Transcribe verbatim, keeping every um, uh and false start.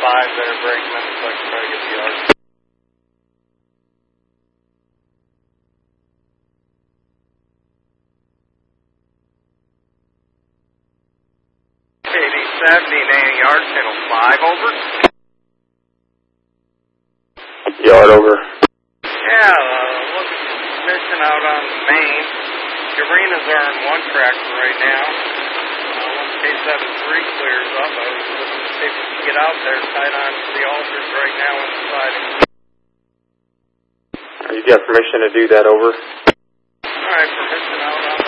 five there, brakeman, so I can try to get the yard. K D seventy, name yard, channel five, over. Yard, over. Yeah, uh, looking for permission out on the main. Arenas are on one track right now. Uh, once K seventy-three clears up, I was looking to see if we can get out there, tied on to the altars right now on the siding. You got permission to do that, over. Alright, permission out on